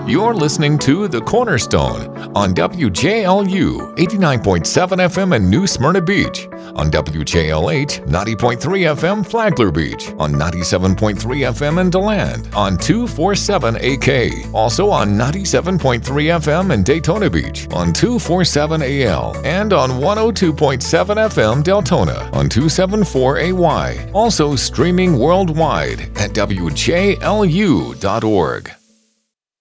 You're listening to The Cornerstone on WJLU 89.7 FM in New Smyrna Beach, on WJLH 90.3 FM Flagler Beach, on 97.3 FM in DeLand, on 247 AK, also on 97.3 FM in Daytona Beach, on 247 AL, and on 102.7 FM Deltona, on 274 AY, also streaming worldwide at WJLU.org.